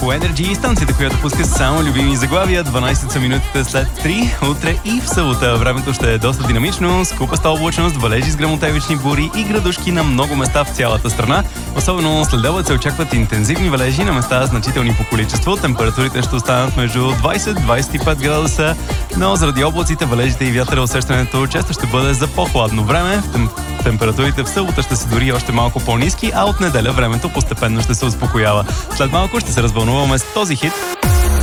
по Energy, станцията, която пуска само любими заглавия. 12 са минутите след 3. Утре и в събота времето ще е доста динамично, с купаста облачност, валежи с гръмотевични бури и градушки на много места в цялата страна. Особено след обед се очакват интензивни валежи, на места значителни по количество. Температурите ще останат между 20-25 градуса, но заради облаците, валежите и вятъра усещането често ще бъде за по-хладно време. Температурите в събота ще са дори още малко по-ниски, а от неделя времето постепенно ще се успокоява. След малко ще се развълнуваме с този хит.